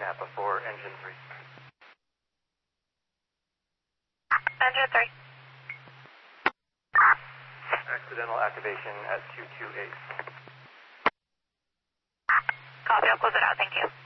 Kappa for engine 3. Engine 3. Accidental activation at 228. Copy, I'll close it out, thank you.